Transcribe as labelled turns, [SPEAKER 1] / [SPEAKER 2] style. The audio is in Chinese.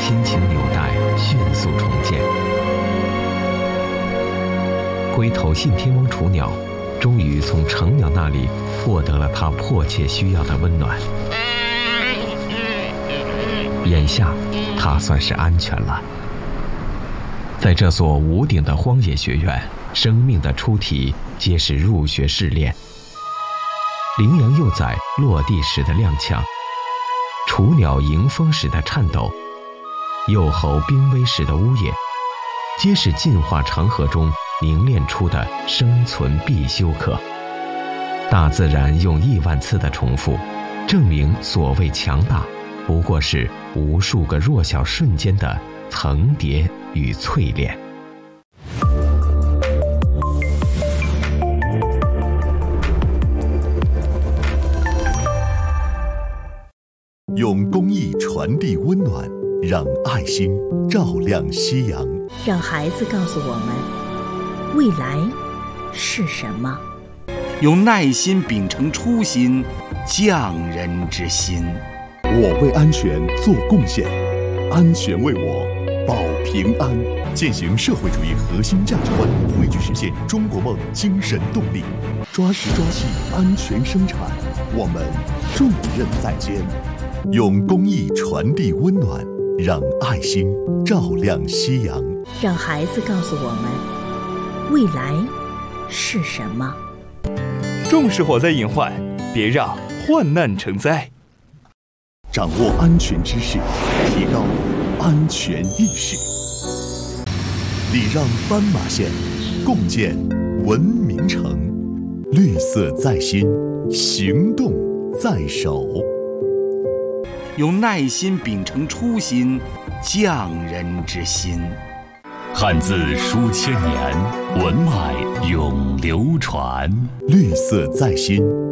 [SPEAKER 1] 亲情纽带迅速重建。龟头信天翁雏鸟终于从成鸟那里获得了它迫切需要的温暖。眼下，它算是安全了。在这所无顶的荒野学院，生命的出题皆是入学试炼。羚羊幼崽落地时的踉跄，雏鸟迎风时的颤抖，幼猴濒危时的呜咽，皆是进化长河中凝练出的生存必修课。大自然用亿万次的重复，证明所谓强大，不过是无数个弱小瞬间的层叠与淬炼。
[SPEAKER 2] 用公益传递温暖，让爱心照亮夕阳。
[SPEAKER 3] 让孩子告诉我们，未来是什么？
[SPEAKER 4] 用耐心秉承初心，匠人之心。
[SPEAKER 2] 我为安全做贡献，安全为我保平安。践行社会主义核心价值观，汇聚实现中国梦精神动力，抓实抓细安全生产，我们重任在肩。用公益传递温暖，让爱心照亮夕阳。
[SPEAKER 3] 让孩子告诉我们，未来是什么？
[SPEAKER 5] 重视火灾隐患，别让患难成灾。
[SPEAKER 2] 掌握安全知识，提高安全意识。礼让斑马线，共建文明城。绿色在心，行动在手。
[SPEAKER 4] 用耐心秉承初心，匠人之心。
[SPEAKER 6] 汉字书千年，文脉永流传。
[SPEAKER 2] 绿色在心，